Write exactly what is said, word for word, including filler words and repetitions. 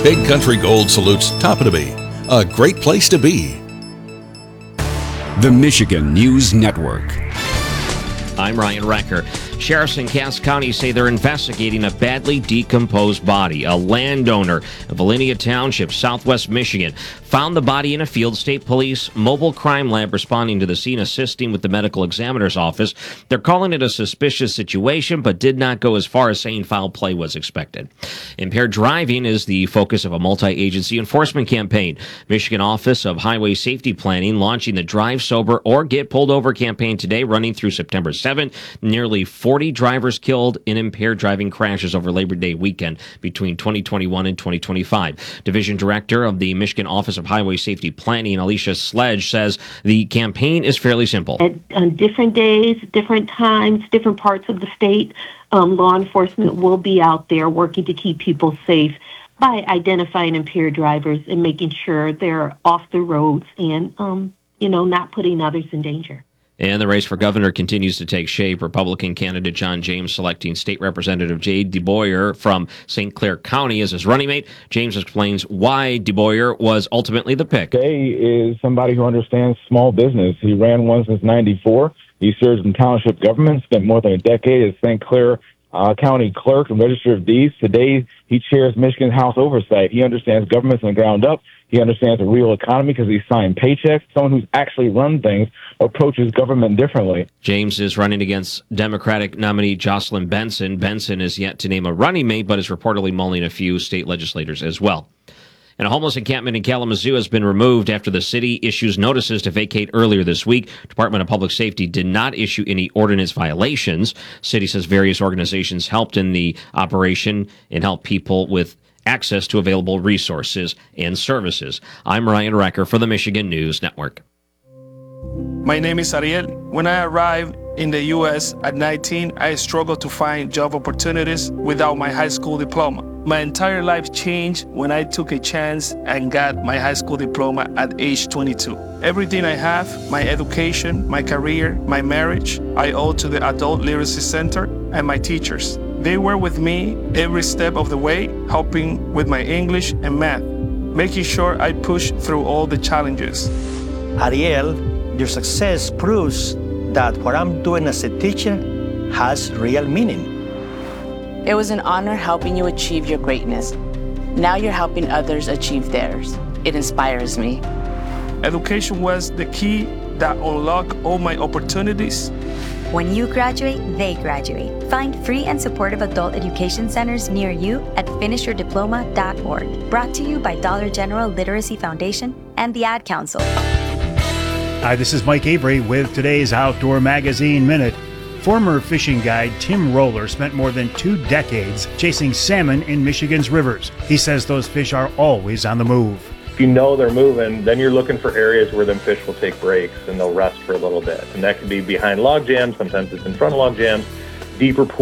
Big Country Gold salutes Toppetoby, a great place to be. The Michigan News Network. I'm Ryan Recker. Sheriffs in Cass County say they're investigating a badly decomposed body. A landowner in Volenia Township, southwest Michigan, found the body in a field. State Police Mobile Crime Lab responding to the scene, assisting with the medical examiner's office. They're calling it a suspicious situation, but did not go as far as saying foul play was expected. Impaired driving is the focus of a multi-agency enforcement campaign. Michigan Office of Highway Safety Planning launching the Drive Sober or Get Pulled Over campaign today, running through September seventh. Nearly forty drivers killed in impaired driving crashes over Labor Day weekend between twenty twenty-one and twenty twenty-five. Division Director of the Michigan Office of Highway Safety Planning, Alicia Sledge, says the campaign is fairly simple. At, on different days, different times, different parts of the state, um, law enforcement will be out there working to keep people safe by identifying impaired drivers and making sure they're off the roads and, um, you know, not putting others in danger. And the race for governor continues to take shape. Republican candidate John James selecting State Representative Jay DeBoyer from Saint Clair County as his running mate. James explains why DeBoyer was ultimately the pick. Jay is somebody who understands small business. He ran one since ninety-four. He serves in township government, spent more than a decade as Saint Clair uh, County Clerk and Register of Deeds. Today, he chairs Michigan's House Oversight. He understands government from the ground up. He understands the real economy because he's signed paychecks. Someone who's actually run things approaches government differently. James is running against Democratic nominee Jocelyn Benson. Benson is yet to name a running mate, but is reportedly mulling a few state legislators as well. And a homeless encampment in Kalamazoo has been removed after the city issues notices to vacate earlier this week. Department of Public Safety did not issue any ordinance violations. City says various organizations helped in the operation and helped people with access to available resources and services. I'm Ryan Recker for the Michigan News Network. My name is Ariel. When I arrived in the U S at nineteen, I struggled to find job opportunities without my high school diploma. My entire life changed when I took a chance and got my high school diploma at age twenty-two. Everything I have, my education, my career, my marriage, I owe to the Adult Literacy Center and my teachers. They were with me every step of the way, helping with my English and math, making sure I push through all the challenges. Ariel, your success proves that what I'm doing as a teacher has real meaning. It was an honor helping you achieve your greatness. Now you're helping others achieve theirs. It inspires me. Education was the key that unlocked all my opportunities. When you graduate, they graduate. Find free and supportive adult education centers near you at finish your diploma dot org. Brought to you by Dollar General Literacy Foundation and the Ad Council. Hi, this is Mike Avery with today's Outdoor Magazine Minute. Former fishing guide Tim Roller spent more than two decades chasing salmon in Michigan's rivers. He says those fish are always on the move. If you know they're moving, then you're looking for areas where them fish will take breaks and they'll rest for a little bit. And that could be behind log jams, sometimes it's in front of log jams, deeper pools.